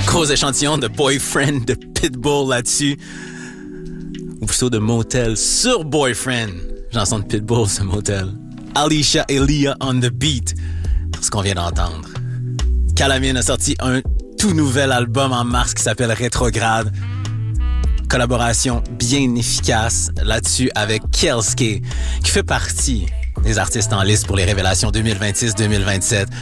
Gros échantillon de Boyfriend de Pitbull là-dessus. Ou plutôt de Motel sur Boyfriend. Chanson de Pitbull, ce Motel. Alicia et Leah on the beat. C'est ce qu'on vient d'entendre. Calamine a sorti un tout nouvel album en mars qui s'appelle Rétrograde. Collaboration bien efficace là-dessus avec Kelske, qui fait partie des artistes en liste pour les révélations 2026-2027.